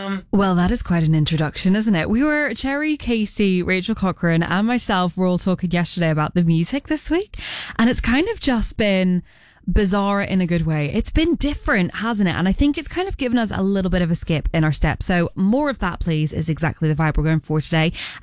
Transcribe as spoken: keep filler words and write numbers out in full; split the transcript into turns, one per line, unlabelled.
Well, that is quite an introduction, isn't it? We were, Cherry, Casey, Rachel Cochran and myself were all talking yesterday about the music this week, and it's kind of just been bizarre in a good way. It's been different, hasn't it? And I think it's kind of given us a little bit of a skip in our step. So more of that, please, is exactly the vibe we're going for today.